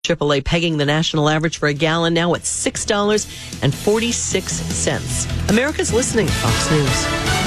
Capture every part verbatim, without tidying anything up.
triple A pegging the national average for a gallon now at six dollars and forty-six cents. America's listening, Fox News.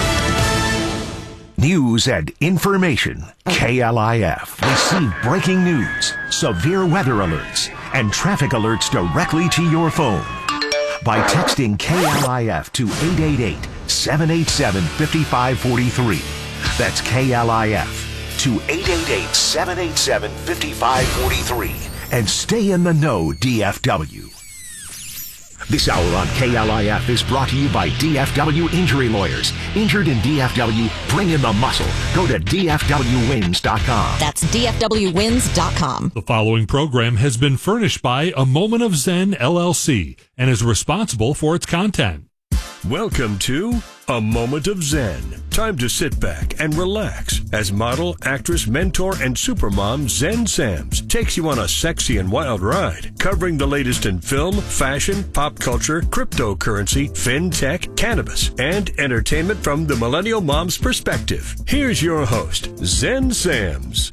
News and information. K L I F. Receive breaking news, severe weather alerts, and traffic alerts directly to your phone by texting K L I F to eight eight eight, seven eight seven, five five four three. That's K L I F to eight eight eight, seven eight seven, five five four three. And stay in the know, D F W. This hour on K L I F is brought to you by D F W Injury Lawyers. Injured in D F W? Bring in the muscle. Go to D F W wins dot com. That's D F W wins dot com. The following program has been furnished by A Moment of Zen, L L C, and is responsible for its content. Welcome to A Moment of Zen. Time to sit back and relax as model, actress, mentor, and supermom Zen Sams takes you on a sexy and wild ride, covering the latest in film, fashion, pop culture, cryptocurrency, fintech, cannabis, and entertainment from the millennial mom's perspective. Here's your host, Zen Sams.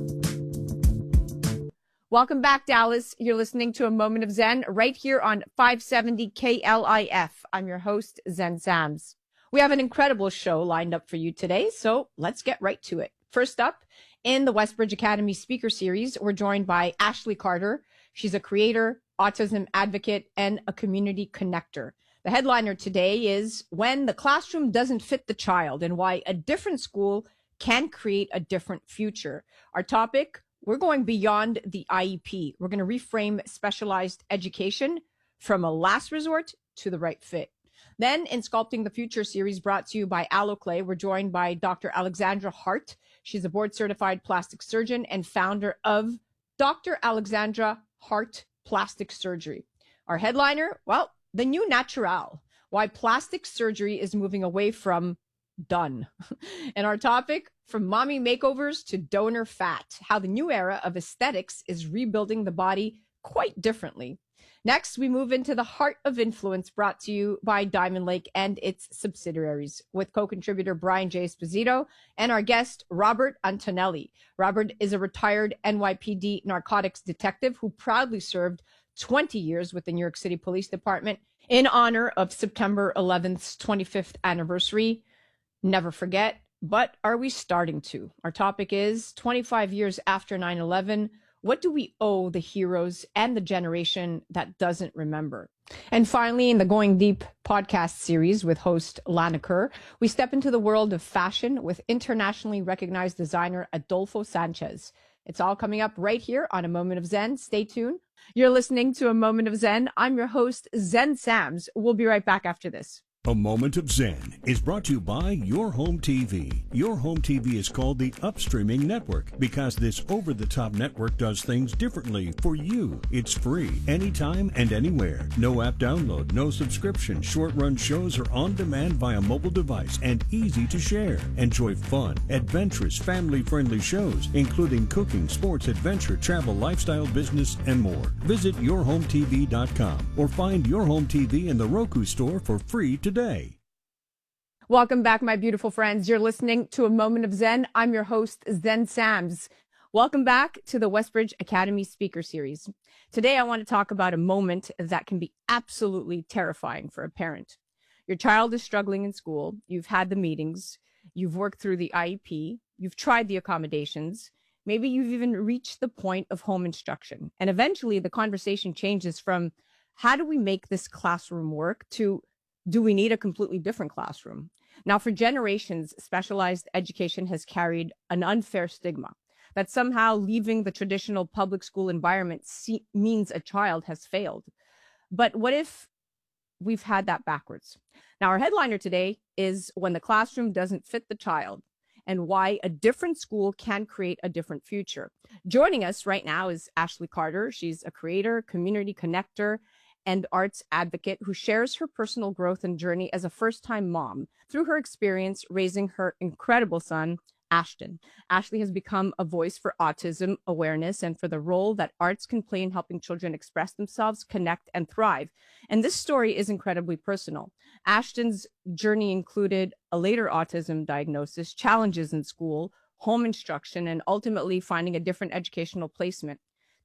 Welcome back, Dallas. You're listening to A Moment of Zen right here on five seventy K L I F. I'm your host, Zen Sams. We have an incredible show lined up for you today, so let's get right to it. First up, in the Westbridge Academy Speaker Series, we're joined by Ashley Carter. She's a creator, autism advocate, and a community connector. The headliner today is When the Classroom Doesn't Fit the Child and Why a Different School Can Create a Different Future. Our topic, we're going beyond the I E P. We're going to reframe specialized education from a last resort to the right fit. Then in Sculpting the Future series brought to you by AlloClay, we're joined by Doctor Alexandra Hart. She's a board-certified plastic surgeon and founder of Doctor Alexandra Hart Plastic Surgery. Our headliner, well, the new natural, why plastic surgery is moving away from done. And our topic, from mommy makeovers to donor fat, how the new era of aesthetics is rebuilding the body quite differently. Next, we move into the Heart of Influence, brought to you by Diamond Lake and its subsidiaries, with co-contributor Brian J. Esposito and our guest, Robert Antonelli. Robert is a retired N Y P D narcotics detective who proudly served twenty years with the New York City Police Department in honor of September eleventh's twenty-fifth anniversary. Never forget, but are we starting to? Our topic is twenty-five years after nine eleven. What do we owe the heroes and the generation that doesn't remember? And finally, in the Going Deep podcast series with host Lana Kerr, we step into the world of fashion with internationally recognized designer Adolfo Sanchez. It's all coming up right here on A Moment of Zen. Stay tuned. You're listening to A Moment of Zen. I'm your host, Zen Sams. We'll be right back after this. A Moment of Zen is brought to you by Your Home T V. Your Home T V is called the Upstreaming Network because this over-the-top network does things differently for you. It's free, anytime and anywhere. No app download, no subscription. Short-run shows are on demand via mobile device and easy to share. Enjoy fun, adventurous, family-friendly shows, including cooking, sports, adventure, travel, lifestyle, business, and more. Visit your home T V dot com or find Your Home T V in the Roku store for free today. Today. Welcome back, my beautiful friends. You're listening to A Moment of Zen. I'm your host, Zen Sams. Welcome back to the Westbridge Academy Speaker Series. Today, I want to talk about a moment that can be absolutely terrifying for a parent. Your child is struggling in school. You've had the meetings. You've worked through the I E P. You've tried the accommodations. Maybe you've even reached the point of home instruction. And eventually, the conversation changes from, how do we make this classroom work, to, do we need a completely different classroom? Now, for generations, specialized education has carried an unfair stigma that somehow leaving the traditional public school environment see- means a child has failed. But what if we've had that backwards? Now, our headliner today is When the Classroom Doesn't Fit the Child and Why a Different School Can Create a Different Future. Joining us right now is Ashley Carter. She's a creator, community connector, and arts advocate who shares her personal growth and journey as a first-time mom through her experience raising her incredible son, Ashton. Ashley has become a voice for autism awareness and for the role that arts can play in helping children express themselves, connect, and thrive. And this story is incredibly personal. Ashton's journey included a later autism diagnosis, challenges in school, home instruction, and ultimately finding a different educational placement.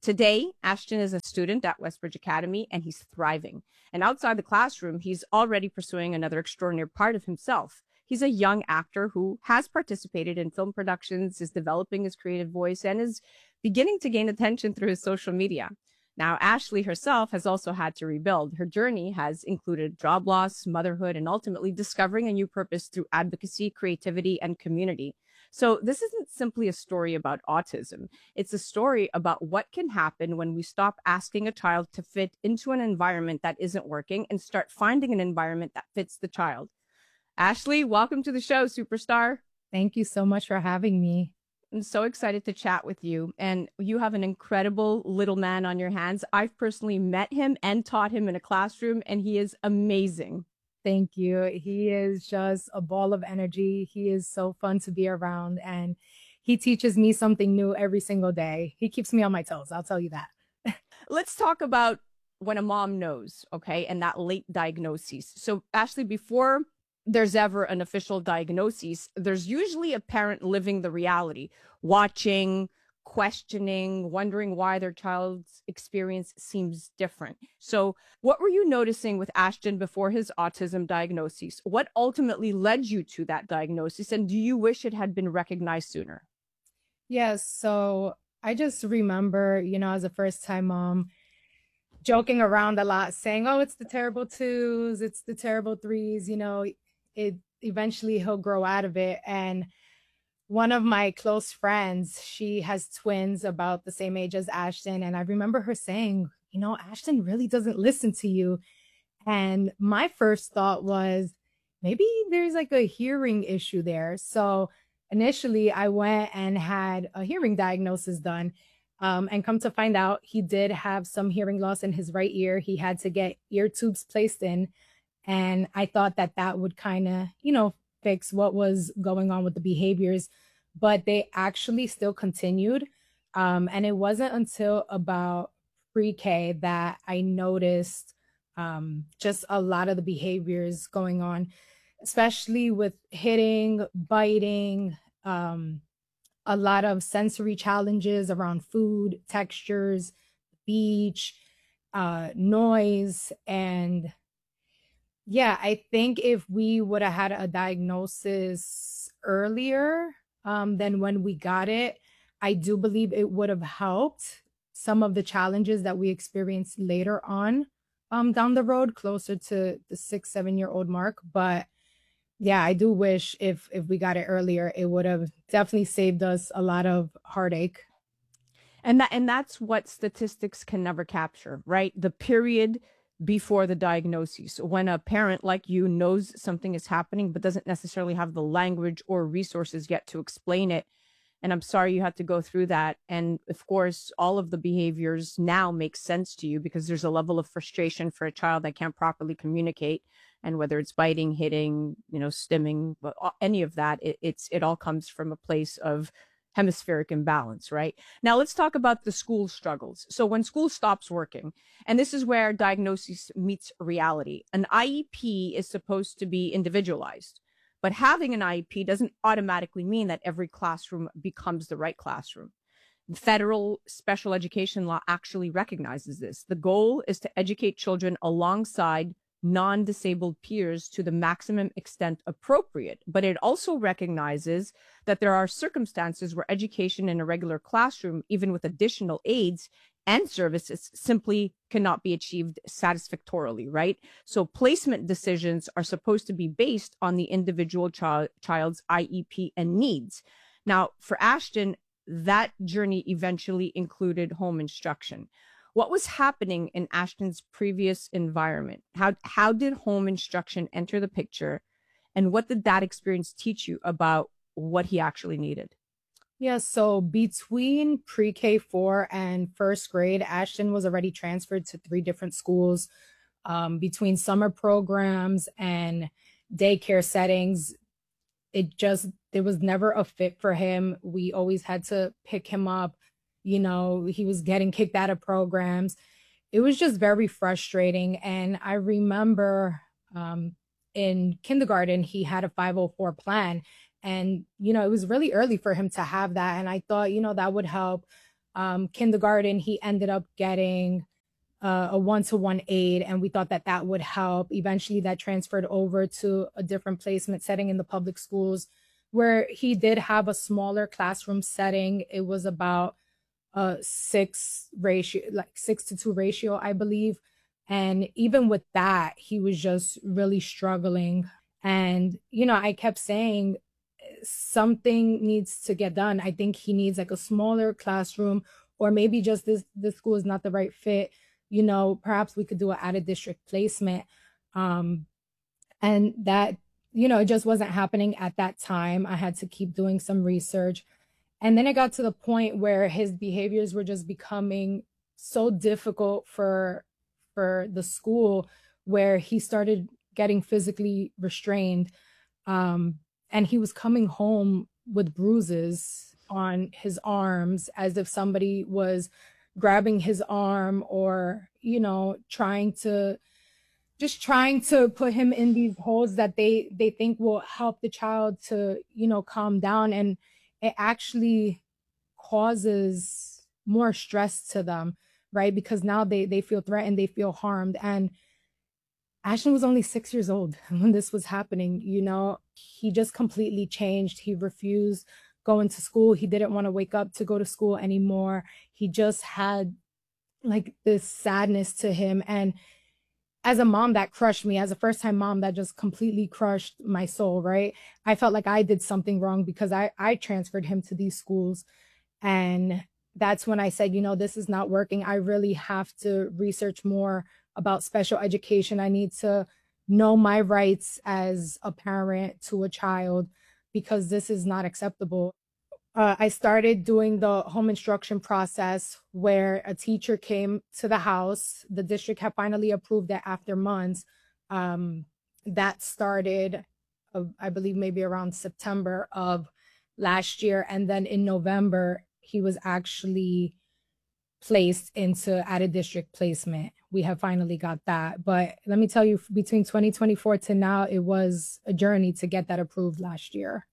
Today, Ashton is a student at Westbridge Academy, and he's thriving. And outside the classroom, he's already pursuing another extraordinary part of himself. He's a young actor who has participated in film productions, is developing his creative voice, and is beginning to gain attention through his social media. Now, Ashley herself has also had to rebuild. Her journey has included job loss, motherhood, and ultimately discovering a new purpose through advocacy, creativity, and community. So this isn't simply a story about autism. It's a story about what can happen when we stop asking a child to fit into an environment that isn't working and start finding an environment that fits the child. Ashley, welcome to the show, superstar. Thank you so much for having me. I'm so excited to chat with you. And you have an incredible little man on your hands. I've personally met him and taught him in a classroom, and he is amazing. Thank you. He is just a ball of energy. He is so fun to be around, and he teaches me something new every single day. He keeps me on my toes, I'll tell you that. Let's talk about when a mom knows, okay, and that late diagnosis. So, Ashley, before there's ever an official diagnosis, there's usually a parent living the reality, watching, questioning, wondering why their child's experience seems different. So what were you noticing with Ashton before his autism diagnosis? What ultimately led you to that diagnosis? And do you wish it had been recognized sooner? Yes. So I just remember, you know, as a first time mom, joking around a lot, saying, oh, it's the terrible twos, it's the terrible threes, you know, it eventually he'll grow out of it. And one of my close friends, she has twins about the same age as Ashton. And I remember her saying, you know, Ashton really doesn't listen to you. And my first thought was, maybe there's like a hearing issue there. So initially I went and had a hearing diagnosis done. Um, and come to find out, he did have some hearing loss in his right ear. He had to get ear tubes placed in. And I thought that that would kind of, you know, fix what was going on with the behaviors, but they actually still continued. Um, and it wasn't until about pre-K that I noticed um, just a lot of the behaviors going on, especially with hitting, biting, um, a lot of sensory challenges around food, textures, beach, uh, noise. And yeah, I think if we would have had a diagnosis earlier um, than when we got it, I do believe it would have helped some of the challenges that we experienced later on um, down the road, closer to the six, seven year old mark. But yeah, I do wish if if we got it earlier, it would have definitely saved us a lot of heartache. And that and that's what statistics can never capture, right? The period before the diagnosis, when a parent like you knows something is happening, but doesn't necessarily have the language or resources yet to explain it. And I'm sorry you had to go through that. And of course, all of the behaviors now make sense to you because there's a level of frustration for a child that can't properly communicate. And whether it's biting, hitting, you know, stimming, any of that, it, it's it all comes from a place of hemispheric imbalance, right? Now let's talk about the school struggles. So when school stops working, and this is where diagnosis meets reality, an I E P is supposed to be individualized, but having an I E P doesn't automatically mean that every classroom becomes the right classroom. Federal special education law actually recognizes this. The goal is to educate children alongside non-disabled peers to the maximum extent appropriate, but it also recognizes that there are circumstances where education in a regular classroom, even with additional aids and services, simply cannot be achieved satisfactorily, right? So placement decisions are supposed to be based on the individual child, child's I E P and needs. Now, for Ashton, that journey eventually included home instruction. What was happening in Ashton's previous environment? How how did home instruction enter the picture? And what did that experience teach you about what he actually needed? Yeah, so between pre-K four and first grade, Ashton was already transferred to three different schools. Um, between summer programs and daycare settings, it just, there was never a fit for him. We always had to pick him up. You know, he was getting kicked out of programs. It was just very frustrating. And I remember um, in kindergarten, he had a five oh four plan. And, you know, it was really early for him to have that. And I thought, you know, that would help Um, kindergarten, he ended up getting uh, a one-to-one aide, and we thought that that would help. Eventually, that transferred over to a different placement setting in the public schools, where he did have a smaller classroom setting. It was about a six ratio, like six to two ratio, I believe. And even with that, he was just really struggling. And, you know, I kept saying something needs to get done. I think he needs like a smaller classroom, or maybe just this, this school is not the right fit. You know, perhaps we could do an out of district placement. Um, and that, you know, it just wasn't happening at that time. I had to keep doing some research. And then it got to the point where his behaviors were just becoming so difficult for, for the school, where he started getting physically restrained. Um, and he was coming home with bruises on his arms, as if somebody was grabbing his arm, or, you know, trying to, just trying to put him in these holes that they, they think will help the child to, you know, calm down. And it actually causes more stress to them, right? Because now they, they feel threatened, they feel harmed. And Ashton was only six years old when this was happening. You know, he just completely changed. He refused going to school. He didn't want to wake up to go to school anymore. He just had like this sadness to him. And as a mom, that crushed me. As a first time mom, that just completely crushed my soul, right? I felt like I did something wrong because I, I transferred him to these schools. And that's when I said, you know, this is not working. I really have to research more about special education. I need to know my rights as a parent to a child, because this is not acceptable. Uh, I started doing the home instruction process, where a teacher came to the house. The district had finally approved that after months. Um, that started, uh, I believe, maybe around September of last year. And then in November, he was actually placed into out of district placement. We have finally got that. But let me tell you, between twenty twenty-four to now, it was a journey to get that approved last year.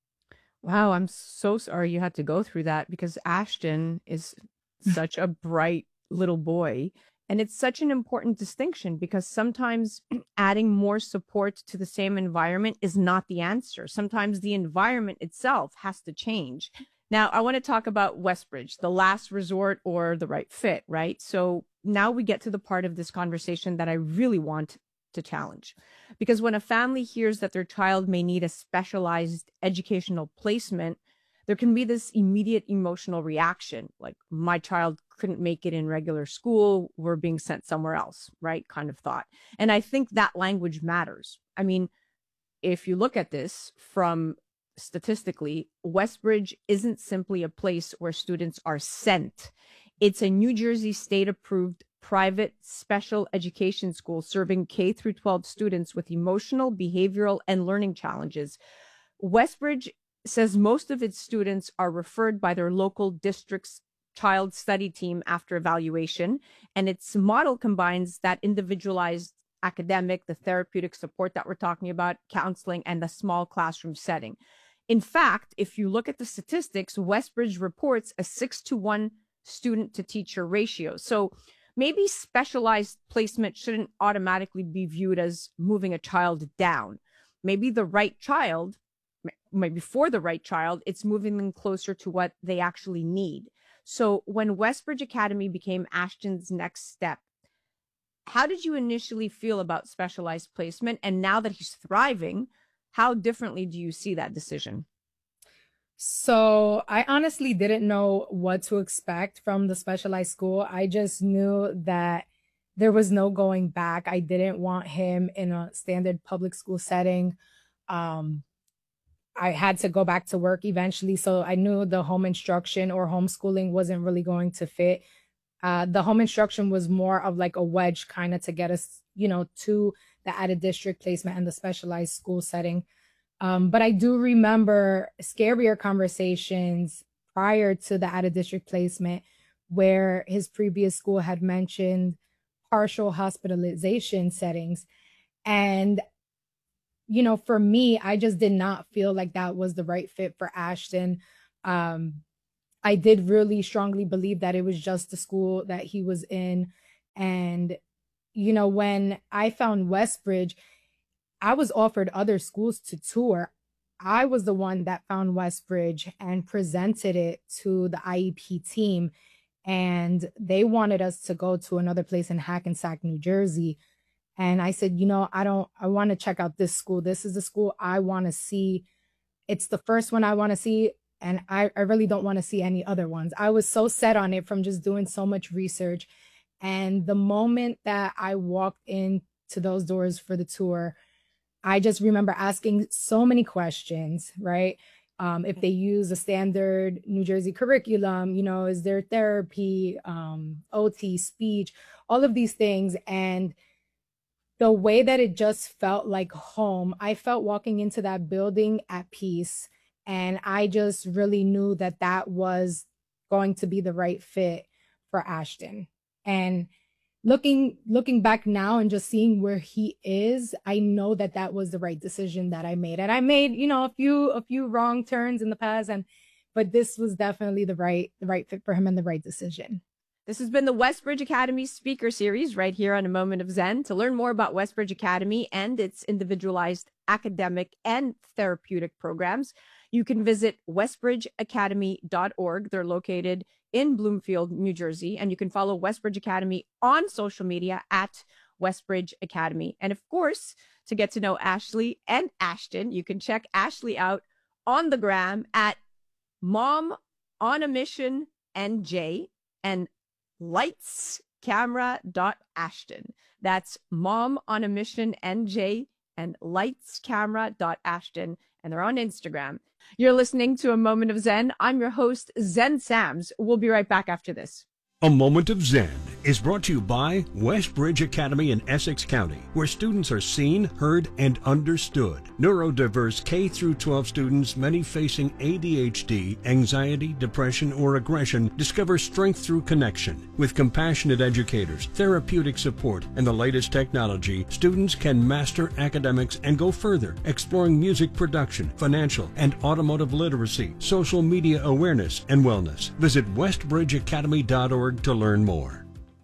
Wow, I'm so sorry you had to go through that, because Ashton is such a bright little boy. And it's such an important distinction, because sometimes adding more support to the same environment is not the answer. Sometimes the environment itself has to change. Now, I want to talk about Westbridge, the last resort or the right fit, right? So now we get to the part of this conversation that I really want to challenge. Because when a family hears that their child may need a specialized educational placement, there can be this immediate emotional reaction, like, my child couldn't make it in regular school, we're being sent somewhere else, right? Kind of thought. And I think that language matters. I mean, if you look at this from statistically, Westbridge isn't simply a place where students are sent. It's a New Jersey state-approved private special education school serving K through twelve students with emotional, behavioral, and learning challenges. Westbridge says most of its students are referred by their local district's child study team after evaluation, and its model combines that individualized academic, the therapeutic support that we're talking about, counseling, and the small classroom setting. In fact, if you look at the statistics, Westbridge reports a six to one student to teacher ratio. So maybe specialized placement shouldn't automatically be viewed as moving a child down. Maybe the right child, maybe for the right child, it's moving them closer to what they actually need. So when Westbridge Academy became Ashton's next step, how did you initially feel about specialized placement? And now that he's thriving, how differently do you see that decision? So I honestly didn't know what to expect from the specialized school. I just knew that there was no going back. I didn't want him in a standard public school setting. Um, I had to go back to work eventually. So I knew the home instruction or homeschooling wasn't really going to fit. Uh, the home instruction was more of like a wedge kind of to get us, you know, to the out of district placement and the specialized school setting. Um, but I do remember scarier conversations prior to the out of district placement, where his previous school had mentioned partial hospitalization settings. And, you know, for me, I just did not feel like that was the right fit for Ashton. Um, I did really strongly believe that it was just the school that he was in. And, you know, when I found Westbridge, I was offered other schools to tour. I was the one that found Westbridge and presented it to the I E P team. And they wanted us to go to another place in Hackensack, New Jersey. And I said, you know, I don't, I want to check out this school. This is the school I want to see. It's the first one I want to see. And I, I really don't want to see any other ones. I was so set on it from just doing so much research. And the moment that I walked into those doors for the tour, I just remember asking so many questions, right? Um, if they use a standard New Jersey curriculum, you know, is there therapy, um, O T, speech, all of these things. And the way that it just felt like home, I felt walking into that building at peace. And I just really knew that that was going to be the right fit for Ashton. And looking looking back now and just seeing where he is, I know that that was the right decision that I made. And I made, you know, a few a few wrong turns in the past, and but this was definitely the right the right fit for him and the right decision. This has been the Westbridge Academy Speaker Series right here on A Moment of Zen. To learn more about Westbridge Academy and its individualized academic and therapeutic programs, you can visit westbridge academy dot org. They're located in Bloomfield, New Jersey, and you can follow Westbridge Academy on social media at Westbridge Academy. And of course, to get to know Ashley and Ashton, you can check Ashley out on the gram at Mom on a Mission N J and lights camera dot ashton. That's Mom on a Mission N J and lights camera dot ashton, and they're on Instagram. You're listening to A Moment of Zen. I'm your host, Zen Sams. We'll be right back after this. A Moment of Zen is brought to you by Westbridge Academy in Essex County, where students are seen, heard, and understood. Neurodiverse K through twelve students, many facing A D H D, anxiety, depression, or aggression, discover strength through connection. With compassionate educators, therapeutic support, and the latest technology, students can master academics and go further, exploring music production, financial and automotive literacy, social media awareness, and wellness. Visit westbridge academy dot org to learn more.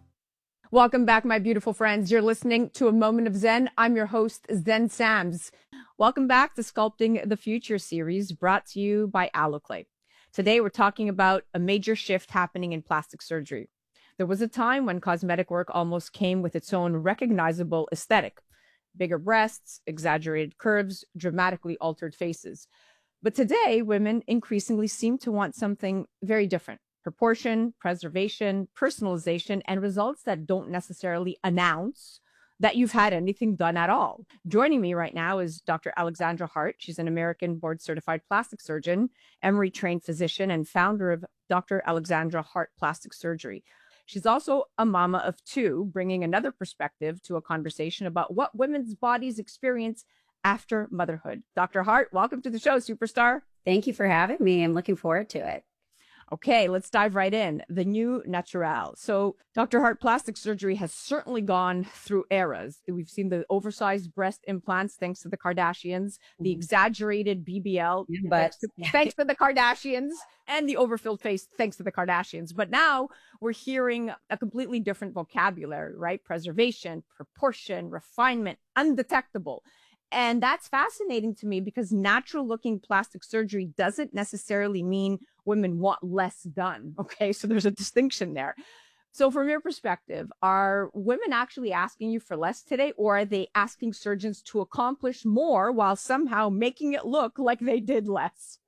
Welcome back, my beautiful friends. You're listening to A Moment of Zen. I'm your host, Zen Sams. Welcome back to Sculpting the Future series, brought to you by Alloclay. Today, we're talking about a major shift happening in plastic surgery. There was a time when cosmetic work almost came with its own recognizable aesthetic. Bigger breasts, exaggerated curves, dramatically altered faces. But today, women increasingly seem to want something very different. Proportion, preservation, personalization, and results that don't necessarily announce that you've had anything done at all. Joining me right now is Doctor Alexandra Hart. She's an American board-certified plastic surgeon, Emory-trained physician, and founder of Doctor Alexandra Hart Plastic Surgery. She's also a mama of two, bringing another perspective to a conversation about what women's bodies experience after motherhood. Doctor Hart, welcome to the show, superstar. Thank you for having me. I'm looking forward to it. Okay, let's dive right in. The new natural. So Doctor Hart plastic surgery has certainly gone through eras. We've seen the oversized breast implants thanks to the Kardashians, the exaggerated B B L but thanks to, thanks to the Kardashians, and the overfilled face thanks to the Kardashians. But now we're hearing a completely different vocabulary, right? Preservation, proportion, refinement, undetectable. And that's fascinating to me because natural looking plastic surgery doesn't necessarily mean women want less done. Okay, so there's a distinction there. So from your perspective, are women actually asking you for less today, or are they asking surgeons to accomplish more while somehow making it look like they did less?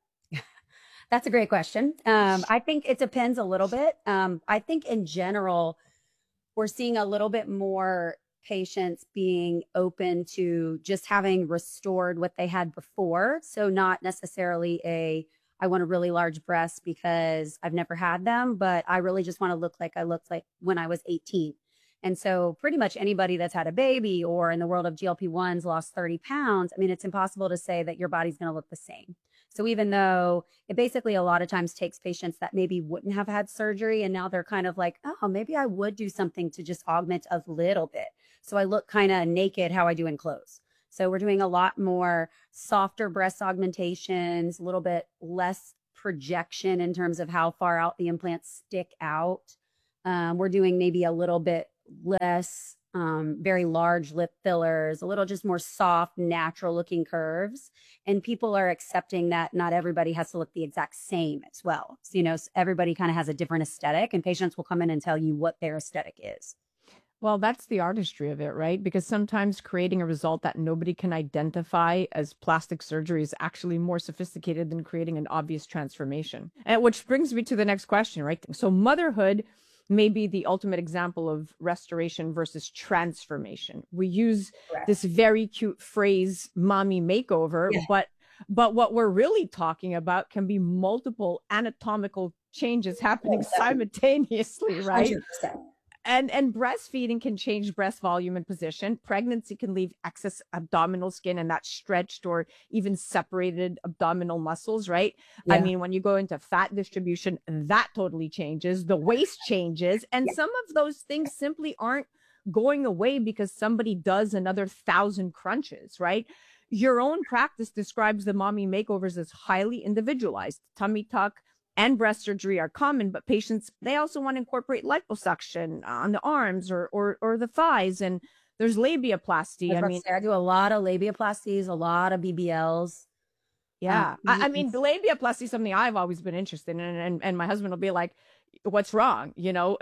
That's a great question. Um, I think it depends a little bit. Um, I think in general, we're seeing a little bit more patients being open to just having restored what they had before. So not necessarily a, I want a really large breast because I've never had them, but I really just want to look like I looked like when I was eighteen. And so pretty much anybody that's had a baby or in the world of G L P ones lost thirty pounds, I mean, it's impossible to say that your body's going to look the same. So even though it basically a lot of times takes patients that maybe wouldn't have had surgery and now they're kind of like, oh, maybe I would do something to just augment a little bit. So I look kind of naked how I do in clothes. So we're doing a lot more softer breast augmentations, a little bit less projection in terms of how far out the implants stick out. Um, we're doing maybe a little bit less um, very large lip fillers, a little just more soft, natural looking curves. And people are accepting that not everybody has to look the exact same as well. So, you know, everybody kind of has a different aesthetic, and patients will come in and tell you what their aesthetic is. Well, that's the artistry of it, right? Because sometimes creating a result that nobody can identify as plastic surgery is actually more sophisticated than creating an obvious transformation. And which brings me to the next question, right? So motherhood may be the ultimate example of restoration versus transformation. We use Correct. This very cute phrase, mommy makeover, yeah. but but what we're really talking about can be multiple anatomical changes happening oh, simultaneously, right? one hundred percent. And and breastfeeding can change breast volume and position. Pregnancy can leave excess abdominal skin and that stretched or even separated abdominal muscles, right? Yeah. I mean, when you go into fat distribution, that totally changes. The waist changes. And yeah. some of those things simply aren't going away because somebody does another thousand crunches, right? Your own practice describes the mommy makeovers as highly individualized. Tummy tuck and breast surgery are common, but patients, they also want to incorporate liposuction on the arms or or, or the thighs. And there's labiaplasty. I, I mean, I do a lot of labiaplasties, a lot of B B Ls. Yeah. Um, I, I mean, the labiaplasty is something I've always been interested in. And, and, and my husband will be like, what's wrong? You know,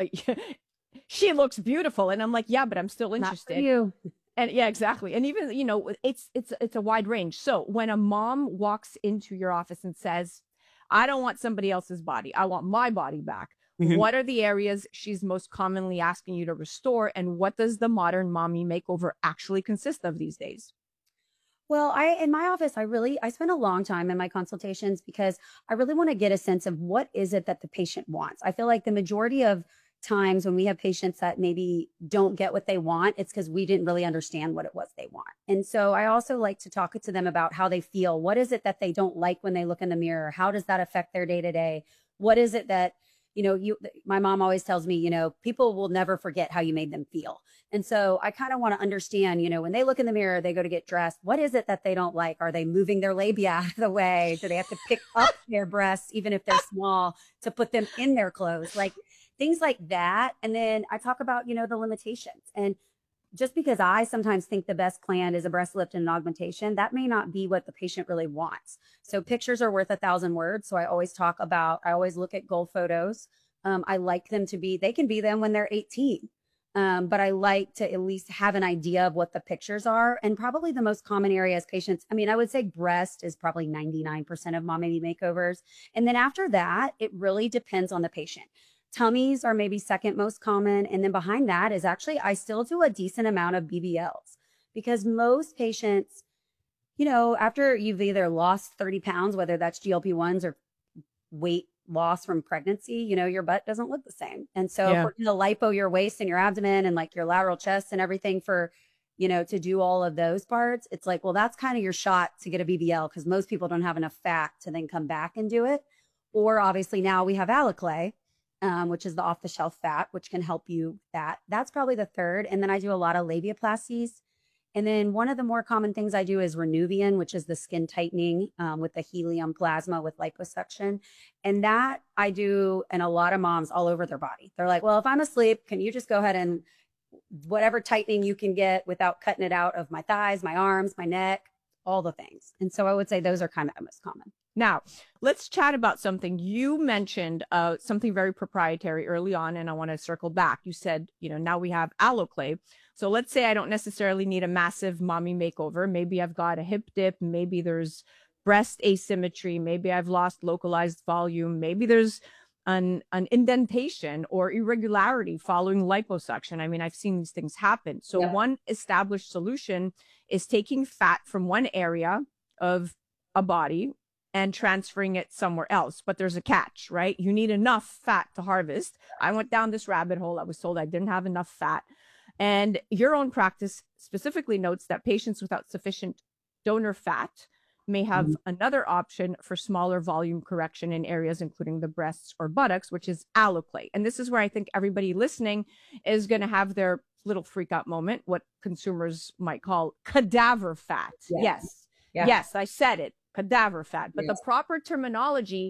she looks beautiful. And I'm like, yeah, but I'm still interested. Not for you. And yeah, exactly. And even, you know, it's, it's, it's a wide range. So when a mom walks into your office and says, I don't want somebody else's body, I want my body back. Mm-hmm. What are the areas she's most commonly asking you to restore? And what does the modern mommy makeover actually consist of these days? Well, I, in my office, I really, I spend a long time in my consultations because I really want to get a sense of what is it that the patient wants. I feel like the majority of times when we have patients that maybe don't get what they want, it's because we didn't really understand what it was they want. And so I also like to talk to them about how they feel. What is it that they don't like when they look in the mirror? How does that affect their day to day? What is it that, you know, you, my mom always tells me, you know, people will never forget how you made them feel. And so I kind of want to understand, you know, when they look in the mirror, they go to get dressed. What is it that they don't like? Are they moving their labia out of the way? Do they have to pick up their breasts, even if they're small, to put them in their clothes? Like, things like that. And then I talk about, you know, the limitations. And just because I sometimes think the best plan is a breast lift and an augmentation, that may not be what the patient really wants. So pictures are worth a thousand words. So I always talk about, I always look at goal photos. Um, I like them to be, they can be them when they're eighteen. Um, but I like to at least have an idea of what the pictures are. And probably the most common area is patients. I mean, I would say breast is probably ninety-nine percent of mommy makeovers. And then after that, it really depends on the patient. Tummies are maybe second most common. And then behind that is actually, I still do a decent amount of B B Ls because most patients, you know, after you've either lost thirty pounds, whether that's G L P ones or weight loss from pregnancy, you know, your butt doesn't look the same. And so yeah. for the lipo, your waist and your abdomen and like your lateral chest and everything for, you know, to do all of those parts, it's like, well, that's kind of your shot to get a B B L because most people don't have enough fat to then come back and do it. Or obviously now we have Aloclay. Um, which is the off-the-shelf fat, which can help you with that. That's probably the third. And then I do a lot of labiaplasties. And then one of the more common things I do is Renuvian, which is the skin tightening um, with the helium plasma with liposuction. And that I do, and a lot of moms all over their body. They're like, well, if I'm asleep, can you just go ahead and whatever tightening you can get without cutting it out of my thighs, my arms, my neck, all the things. And so I would say those are kind of the most common. Now, let's chat about something. You mentioned uh, something very proprietary early on, and I want to circle back. You said, you know, now we have Aloclay. So let's say I don't necessarily need a massive mommy makeover. Maybe I've got a hip dip. Maybe there's breast asymmetry. Maybe I've lost localized volume. Maybe there's an, an indentation or irregularity following liposuction. I mean, I've seen these things happen. So yeah. one established solution is taking fat from one area of a body and transferring it somewhere else. But there's a catch, right? You need enough fat to harvest. I went down this rabbit hole. I was told I didn't have enough fat. And your own practice specifically notes that patients without sufficient donor fat may have mm-hmm. another option for smaller volume correction in areas including the breasts or buttocks, which is Aloclay. And this is where I think everybody listening is going to have their little freak out moment, what consumers might call cadaver fat. Yes. Yes, yeah. yes I said it. Cadaver fat. But yes. the proper terminology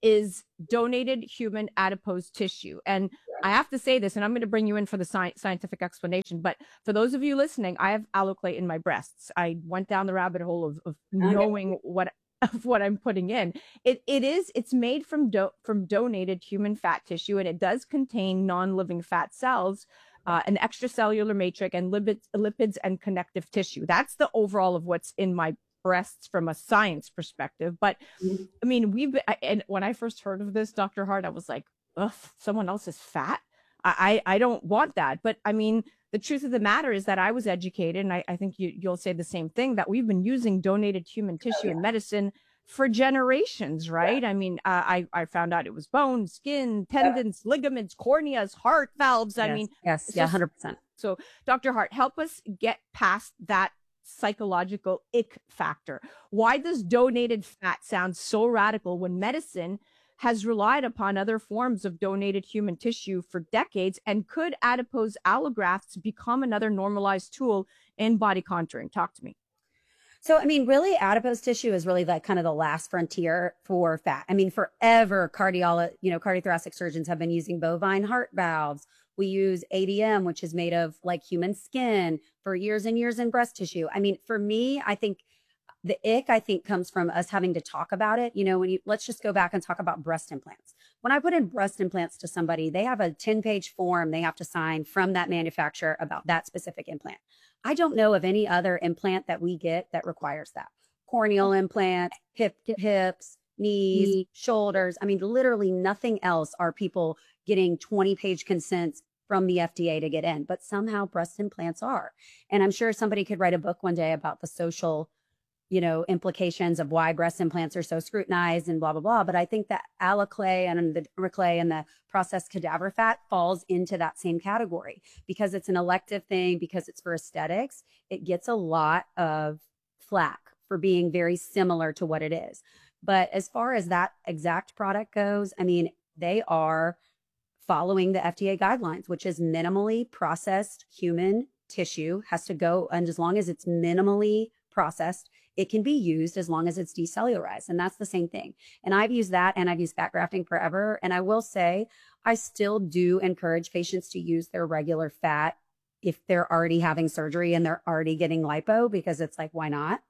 is donated human adipose tissue. And I have to say this, and I'm going to bring you in for the sci- scientific explanation. But for those of you listening, I have Aloclay in my breasts. I went down the rabbit hole of, of knowing what of what I'm putting in. It it is it's made from do, from donated human fat tissue, and it does contain non-living fat cells, uh, an extracellular matrix, and lipids, lipids and connective tissue. That's the overall of what's in my breasts from a science perspective. But I mean, we've been, I, and when I first heard of this, Doctor Hart, I was like, ugh, someone else's fat. I, I, I don't want that. But I mean, the truth of the matter is that I was educated, and I, I think you, you'll say the same thing, that we've been using donated human tissue oh, yeah. in medicine for generations, right? Yeah. I mean, uh, I, I found out it was bone, skin, tendons, yeah. ligaments, corneas, heart valves. Yes. I mean, yes, yeah, one hundred percent. So Doctor Hart, help us get past that psychological ick factor. Why does donated fat sound so radical when medicine has relied upon other forms of donated human tissue for decades? And could adipose allografts become another normalized tool in body contouring? Talk to me. So, I mean, really, adipose tissue is really like kind of the last frontier for fat. I mean, forever, cardiolo- you know, cardiothoracic surgeons have been using bovine heart valves. We use A D M, which is made of like human skin, for years and years in breast tissue. I mean, for me, I think the ick, I think, comes from us having to talk about it. You know, when you, let's just go back and talk about breast implants. When I put in breast implants to somebody, they have a ten page form they have to sign from that manufacturer about that specific implant. I don't know of any other implant that we get that requires that. Corneal implant, hip, hips, knees, shoulders. I mean, literally nothing else are people getting twenty page consents from the F D A to get in, but somehow breast implants are. And I'm sure somebody could write a book one day about the social, you know, implications of why breast implants are so scrutinized and blah, blah, blah. But I think that Aloclay and the Dermaclay and the processed cadaver fat falls into that same category because it's an elective thing, because it's for aesthetics. It gets a lot of flack for being very similar to what it is. But as far as that exact product goes, I mean, they are following the F D A guidelines, which is minimally processed human tissue has to go. And as long as it's minimally processed, it can be used as long as it's decellularized. And that's the same thing. And I've used that and I've used fat grafting forever. And I will say, I still do encourage patients to use their regular fat if they're already having surgery and they're already getting lipo, because it's like, why not?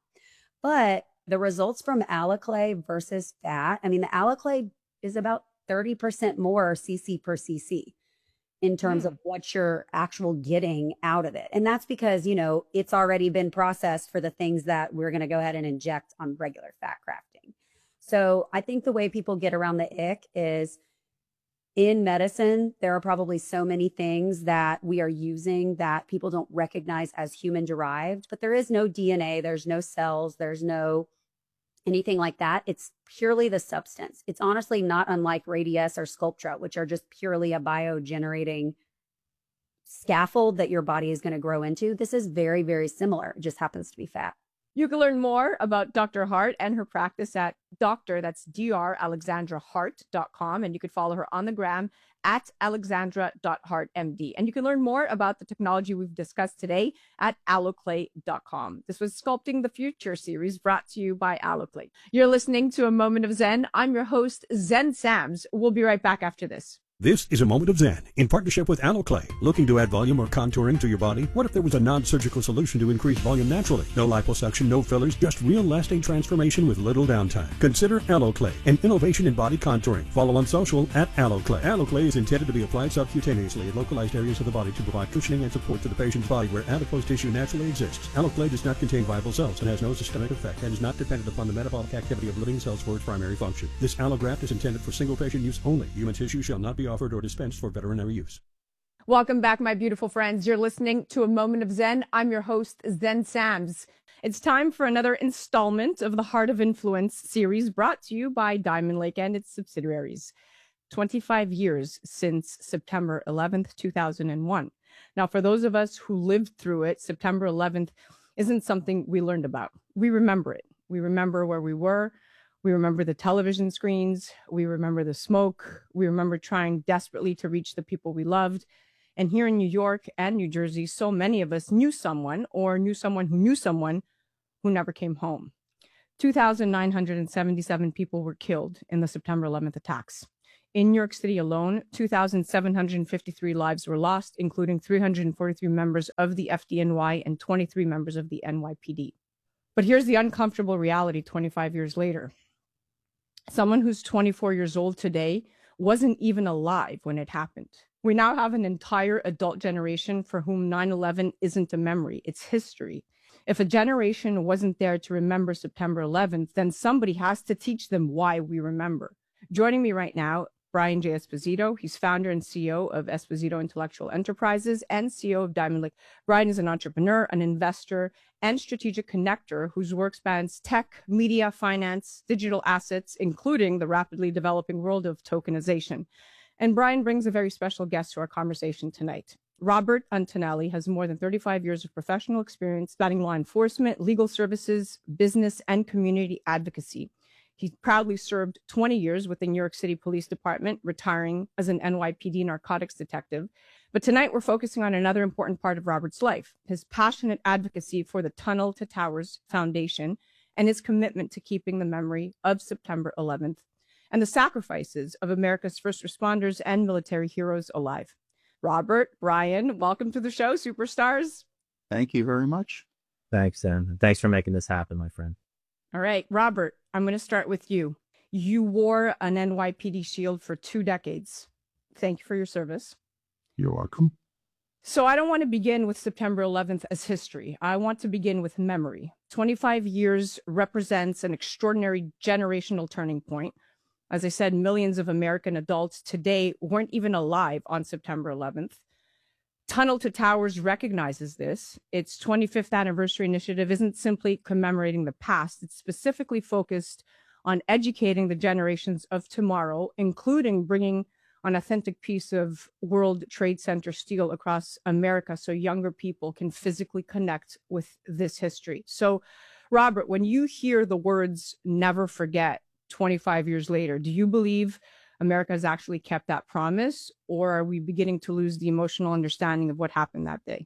But the results from Aloclay versus fat, I mean, the Aloclay is about thirty percent more C C per C C in terms mm. of what you're actual getting out of it. And that's because, you know, it's already been processed for the things that we're going to go ahead and inject on regular fat grafting. So I think the way people get around the ick is in medicine, there are probably so many things that we are using that people don't recognize as human derived, but there is no D N A, there's no cells, there's no anything like that. It's purely the substance. It's honestly not unlike Radiesse or Sculptra, which are just purely a biogenerating scaffold that your body is going to grow into. This is very, very similar. It just happens to be fat. You can learn more about Doctor Hart and her practice at Doctor, that's D R Alexandra Hart dot com. And you could follow her on the gram at alexandra dot hart M D. And you can learn more about the technology we've discussed today at aloclay dot com. This was Sculpting the Future series brought to you by Aloclay. You're listening to A Moment of Zen. I'm your host, Zen Sams. We'll be right back after this. This is A Moment of Zen in partnership with Aloclay. Looking to add volume or contouring to your body? What if there was a non-surgical solution to increase volume naturally? No liposuction, no fillers, just real lasting transformation with little downtime. Consider Aloclay, an innovation in body contouring. Follow on social at Aloclay. Aloclay is intended to be applied subcutaneously in localized areas of the body to provide cushioning and support to the patient's body where adipose tissue naturally exists. Aloclay does not contain viable cells and has no systemic effect and is not dependent upon the metabolic activity of living cells for its primary function. This allograft is intended for single patient use only. Human tissue shall not be offered or dispensed for veterinary use. Welcome back, my beautiful friends. You're listening to A Moment of Zen. I'm your host, Zen Sams. It's time for another installment of the Heart of Influence series brought to you by Diamond Lake and its subsidiaries. twenty-five years since September eleventh, two thousand one. Now, for those of us who lived through it, September eleventh isn't something we learned about. We remember it. We remember where we were. We remember the television screens. We remember the smoke. We remember trying desperately to reach the people we loved. And here in New York and New Jersey, so many of us knew someone or knew someone who knew someone who never came home. two thousand nine hundred seventy-seven people were killed in the September eleventh attacks. In New York City alone, two thousand seven hundred fifty-three lives were lost, including three hundred forty-three members of the F D N Y and twenty-three members of the N Y P D. But here's the uncomfortable reality twenty-five years later. Someone who's twenty-four years old today wasn't even alive when it happened. We now have an entire adult generation for whom nine eleven isn't a memory, it's history. If a generation wasn't there to remember September eleventh, then somebody has to teach them why we remember. Joining me right now, Brian J. Esposito. He's founder and C E O of Esposito Intellectual Enterprises and C E O of Diamond Lake. Brian is an entrepreneur, an investor, and strategic connector whose work spans tech, media, finance, digital assets, including the rapidly developing world of tokenization. And Brian brings a very special guest to our conversation tonight. Robert Antonelli has more than thirty-five years of professional experience spanning law enforcement, legal services, business, and community advocacy. He proudly served twenty years with the New York City Police Department, retiring as an N Y P D narcotics detective. But tonight we're focusing on another important part of Robert's life, his passionate advocacy for the Tunnel to Towers Foundation and his commitment to keeping the memory of September eleventh and the sacrifices of America's first responders and military heroes alive. Robert, Brian, welcome to the show, superstars. Thank you very much. Thanks, Zen. Thanks for making this happen, my friend. All right, Robert, I'm going to start with you. You wore an N Y P D shield for two decades. Thank you for your service. You're welcome. So I don't want to begin with September eleventh as history. I want to begin with memory. twenty-five years represents an extraordinary generational turning point. As I said, millions of American adults today weren't even alive on September eleventh. Tunnel to Towers recognizes this. Its twenty-fifth anniversary initiative isn't simply commemorating the past. It's specifically focused on educating the generations of tomorrow, including bringing an authentic piece of World Trade Center steel across America so younger people can physically connect with this history. So, Robert, when you hear the words never forget twenty-five years later, do you believe America has actually kept that promise, or are we beginning to lose the emotional understanding of what happened that day?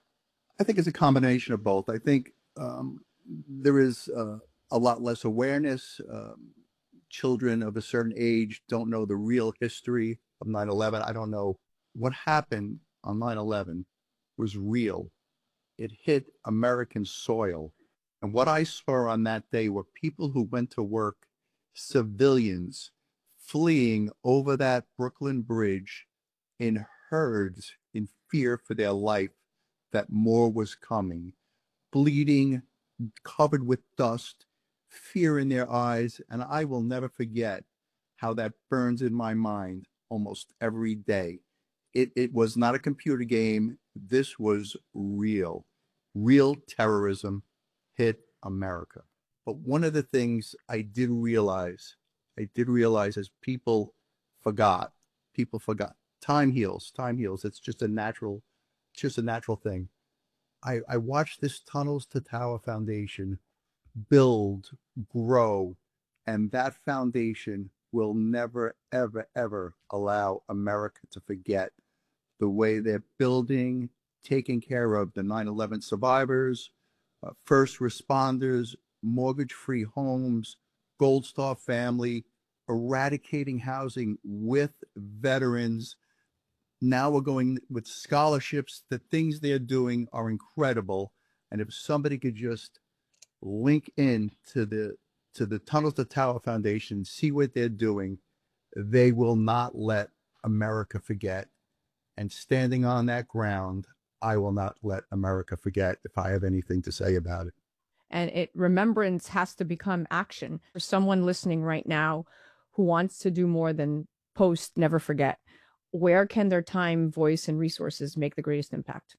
I think it's a combination of both. I think um, there is uh, a lot less awareness. Um, children of a certain age don't know the real history of nine eleven. I don't know what happened on nine eleven was real. It hit American soil. And what I saw on that day were people who went to work, civilians, fleeing over that Brooklyn Bridge in herds in fear for their life that more was coming, bleeding, covered with dust, fear in their eyes. And I will never forget how that burns in my mind almost every day. It, it was not a computer game. This was real. Real terrorism hit America. But one of the things I did realize I did realize as people forgot, people forgot. Time heals, time heals. It's just a natural, just a natural thing. I, I watched this Tunnels to Tower Foundation build, grow, and that foundation will never, ever, ever allow America to forget the way they're building, taking care of the nine eleven survivors, uh, first responders, mortgage-free homes, Gold Star family, eradicating housing with veterans. Now we're going with scholarships. The things they're doing are incredible. And if somebody could just link in to the to the Tunnels to Tower Foundation, see what they're doing, they will not let America forget. And standing on that ground, I will not let America forget if I have anything to say about it. And it remembrance has to become action. For someone listening right now who wants to do more than post, never forget, where can their time, voice, and resources make the greatest impact?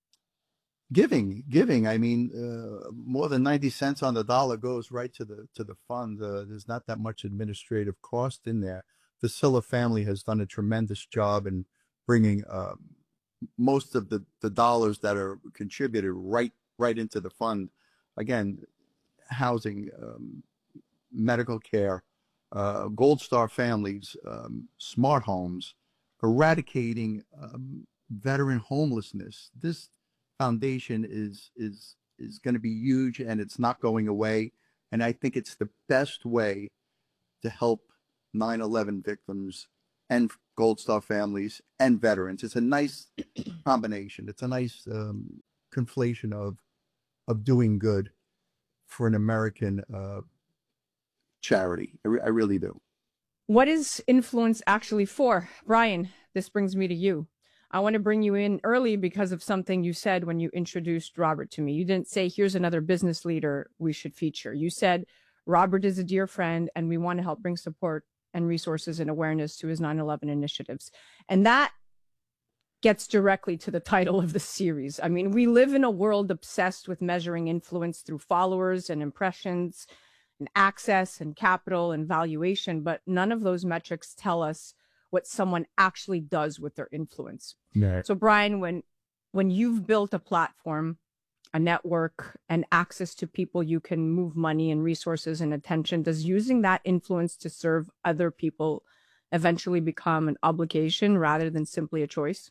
Giving, giving. I mean, uh, more than ninety cents on the dollar goes right to the to the fund. Uh, there's not that much administrative cost in there. The Silla family has done a tremendous job in bringing uh, most of the, the dollars that are contributed right right into the fund. Again, housing, um, medical care, uh, Gold Star families, um, smart homes, eradicating um, veteran homelessness. This foundation is is is going to be huge, and it's not going away. And I think it's the best way to help nine eleven victims and Gold Star families and veterans. It's a nice combination. It's a nice um, conflation of of doing good for an American uh, charity. I, re- I really do. What is influence actually for? Brian, this brings me to you. I want to bring you in early because of something you said when you introduced Robert to me. You didn't say, here's another business leader we should feature. You said, Robert is a dear friend and we want to help bring support and resources and awareness to his nine eleven initiatives. And that gets directly to the title of the series. I mean, we live in a world obsessed with measuring influence through followers and impressions and access and capital and valuation, but none of those metrics tell us what someone actually does with their influence. Right. So Brian, when when you've built a platform, a network, and access to people you can move money and resources and attention, does using that influence to serve other people eventually become an obligation rather than simply a choice?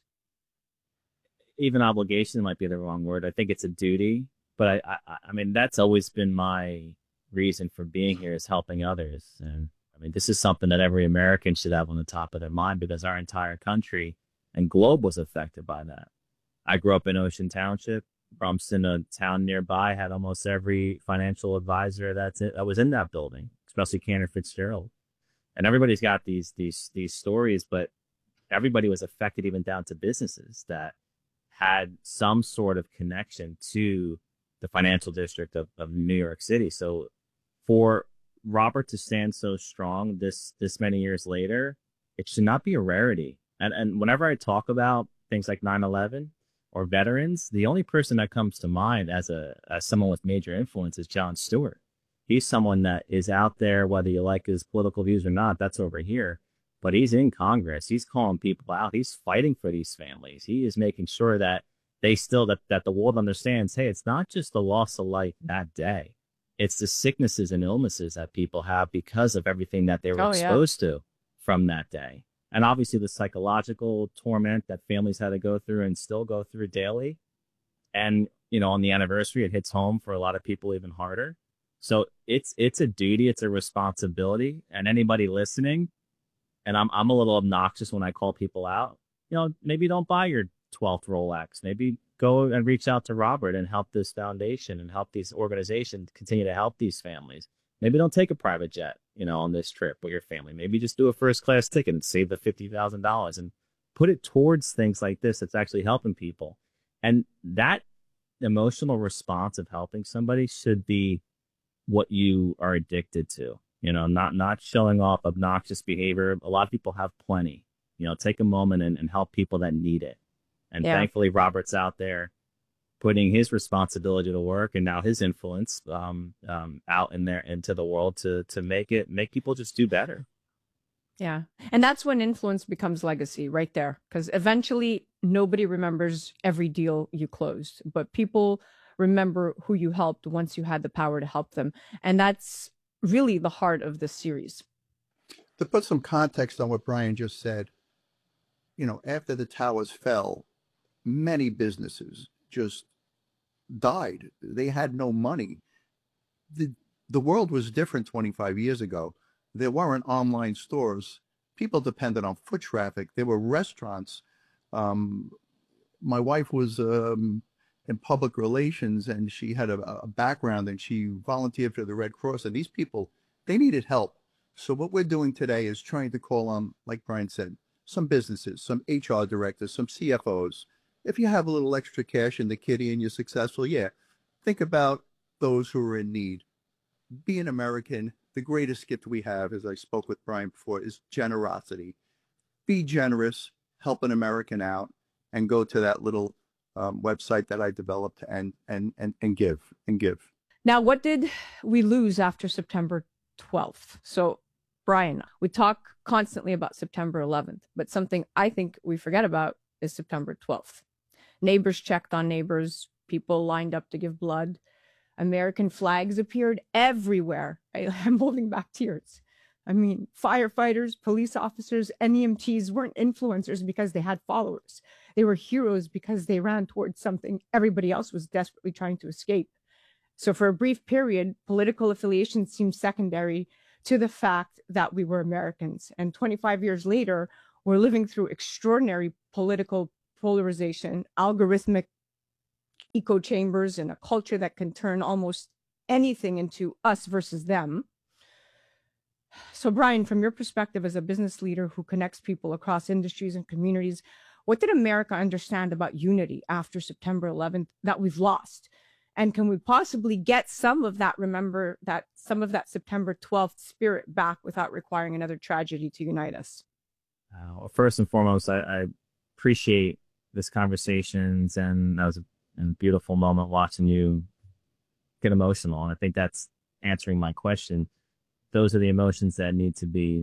Even obligation might be the wrong word. I think it's a duty, but I, I, I mean, that's always been my reason for being here, is helping others. And I mean, this is something that every American should have on the top of their mind, because our entire country and globe was affected by that. I grew up in Ocean Township. Brumston, a town nearby, had almost every financial advisor that's it, that was in that building, especially Cantor Fitzgerald. And everybody's got these these these stories, but everybody was affected, even down to businesses that had some sort of connection to the financial district of, of New York City. So for Robert to stand so strong this this many years later, it should not be a rarity. And and whenever I talk about things like nine eleven or veterans, the only person that comes to mind as a as someone with major influence is Jon Stewart. He's someone that is out there, whether you like his political views or not, that's over here. But he's in Congress. He's calling people out. He's fighting for these families. He is making sure that they still, that, that the world understands, hey, it's not just the loss of life that day. It's the sicknesses and illnesses that people have because of everything that they were Oh, yeah. exposed to from that day. And obviously the psychological torment that families had to go through and still go through daily. And, you know, on the anniversary, it hits home for a lot of people even harder. So it's it's a duty, it's a responsibility. And anybody listening, and I'm I'm a little obnoxious when I call people out, you know, maybe don't buy your twelfth Rolex. Maybe go and reach out to Robert and help this foundation and help these organizations continue to help these families. Maybe don't take a private jet, you know, on this trip with your family. Maybe just do a first class ticket and save the fifty thousand dollars and put it towards things like this that's actually helping people. And that emotional response of helping somebody should be what you are addicted to, you know, not not showing off obnoxious behavior. A lot of people have plenty. You know, take a moment and, and help people that need it. And Yeah. thankfully, Robert's out there putting his responsibility to work and now his influence um, um, out in there into the world to to make it make people just do better. Yeah. And that's when influence becomes legacy right there. Because eventually nobody remembers every deal you closed, but people remember who you helped once you had the power to help them. And that's really the heart of this series. To put some context on what Brian just said, you know, after the towers fell, many businesses just died. They had no money. The, the world was different twenty-five years ago. There weren't online stores. People depended on foot traffic. There were restaurants. Um, my wife was um, in public relations, and she had a, a background, and she volunteered for the Red Cross. And these people, they needed help. So what we're doing today is trying to call on, like Brian said, some businesses, some H R directors, some C F Os. If you have a little extra cash in the kitty and you're successful, yeah, think about those who are in need. Be an American. The greatest gift we have, as I spoke with Brian before, is generosity. Be generous, help an American out, and go to that little um, website that I developed and, and, and, and give, and give. Now, what did we lose after September twelfth? So, Brian, we talk constantly about September eleventh, but something I think we forget about is September twelfth. Neighbors checked on neighbors. People lined up to give blood. American flags appeared everywhere. I, I'm holding back tears. I mean, firefighters, police officers, and E M Ts weren't influencers because they had followers. They were heroes because they ran towards something everybody else was desperately trying to escape. So for a brief period, political affiliation seemed secondary to the fact that we were Americans. And twenty-five years later, we're living through extraordinary political polarization, algorithmic echo chambers, and a culture that can turn almost anything into us versus them. So Brian, from your perspective as a business leader who connects people across industries and communities, what did America understand about unity after September eleventh that we've lost? And can we possibly get some of that, remember that some of that September twelfth spirit back without requiring another tragedy to unite us? Uh, well, first and foremost, I, I appreciate this conversation, and that was a, a beautiful moment watching you get emotional. And I think that's answering my question. Those are the emotions that need to be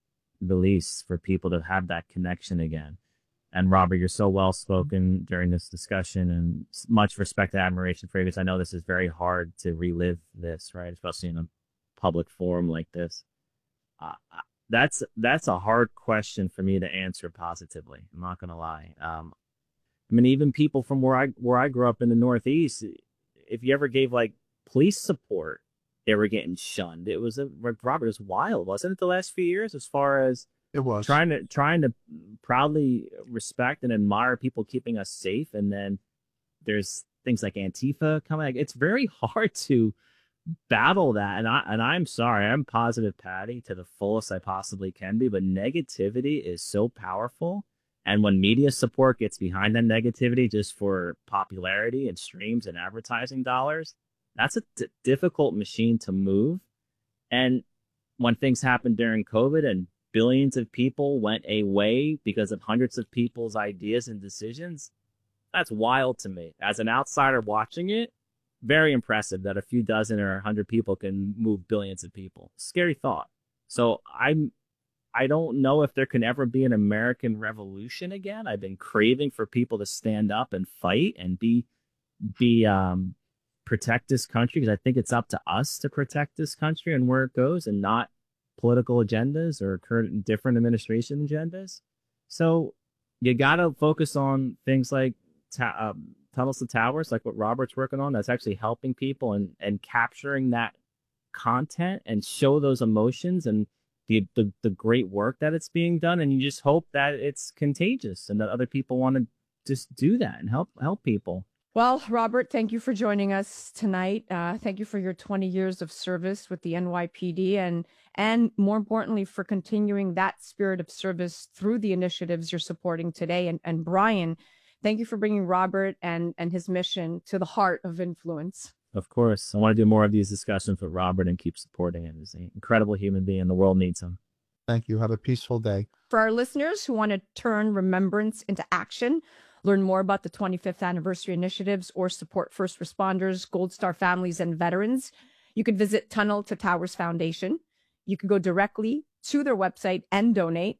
released for people to have that connection again. And Robert, you're so well spoken during this discussion, and much respect and admiration for you, because I know this is very hard to relive this, right? Especially in a public forum like this. Uh, that's that's a hard question for me to answer positively. I'm not going to lie. Um, I mean, even people from where I where I grew up in the Northeast, if you ever gave like police support, they were getting shunned. It was a, Robert, it was wild, wasn't it? The last few years, as far as it was trying to trying to proudly respect and admire people keeping us safe, and then there's things like Antifa coming. It's very hard to battle that, and I and I'm sorry, I'm positive Patty to the fullest I possibly can be, but negativity is so powerful, and when media support gets behind that negativity just for popularity and streams and advertising dollars, that's a d- difficult machine to move. And when things happened during COVID and billions of people went away because of hundreds of people's ideas and decisions, that's wild to me. As an outsider watching it, very impressive that a few dozen or a hundred people can move billions of people. Scary thought. So I'm, I don't know if there can ever be an American revolution again. I've been craving for people to stand up and fight and be, be, um, protect this country, because I think it's up to us to protect this country and where it goes, and not political agendas or current different administration agendas. So you got to focus on things like ta- um, tunnels to towers, like what Robert's working on, that's actually helping people and, and capturing that content and show those emotions and the, the, the great work that it's being done. And you just hope that it's contagious and that other people want to just do that and help help people. Well, Robert, thank you for joining us tonight. Uh, thank you for your twenty years of service with the N Y P D, and and more importantly, for continuing that spirit of service through the initiatives you're supporting today. And, and Brian, thank you for bringing Robert and, and his mission to the heart of influence. Of course. I want to do more of these discussions with Robert and keep supporting him. He's an incredible human being. The world needs him. Thank you. Have a peaceful day. For our listeners who want to turn remembrance into action, learn more about the twenty-fifth anniversary initiatives, or support first responders, Gold Star families, and veterans, you can visit Tunnel to Towers Foundation. You can go directly to their website and donate,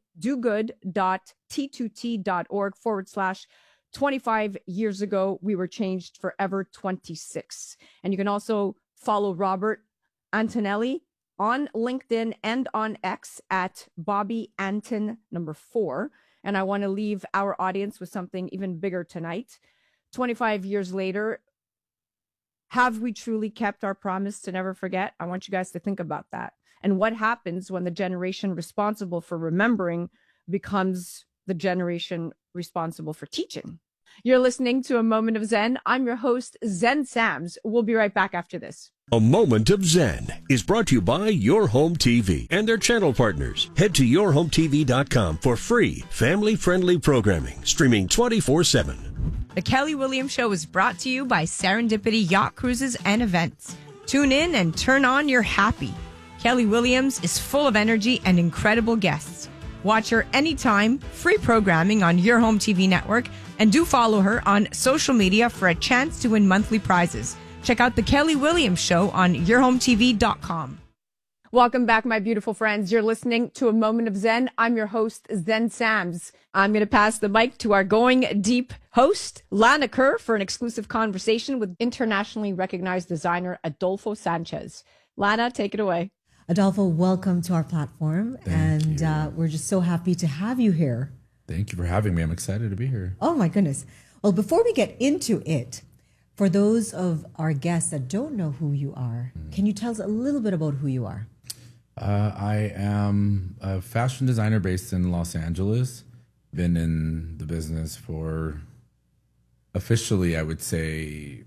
dogood.t2t.org forward slash 25 years ago. We were changed forever twenty-six. And you can also follow Robert Antonelli on LinkedIn and on X at Bobby Anton number four. And I want to leave our audience with something even bigger tonight. twenty-five years later, have we truly kept our promise to never forget? I want you guys to think about that. And what happens when the generation responsible for remembering becomes the generation responsible for teaching? You're listening to A Moment of Zen. I'm your host, Zen Sams. We'll be right back after this. A Moment of Zen is brought to you by Your Home T V and their channel partners. Head to your home t v dot com for free, family-friendly programming, streaming twenty-four seven. The Kelly Williams Show is brought to you by Serendipity Yacht Cruises and Events. Tune in and turn on your happy. Kelly Williams is full of energy and incredible guests. Watch her anytime, free programming on Your Home T V network, and do follow her on social media for a chance to win monthly prizes. Check out The Kelly Williams Show on your home t v dot com. Welcome back, my beautiful friends. You're listening to A Moment of Zen. I'm your host, Zen Sams. I'm going to pass the mic to our Going Deep host, Lana Kerr, for an exclusive conversation with internationally recognized designer Adolfo Sanchez. Lana, take it away. Adolfo, welcome to our platform. Thank and uh, we're just so happy to have you here. Thank you for having me. I'm excited to be here. Oh, my goodness. Well, before we get into it, For those of our guests that don't know who you are, can you tell us a little bit about who you are? Uh, I am a fashion designer based in Los Angeles. Been in the business for officially, I would say,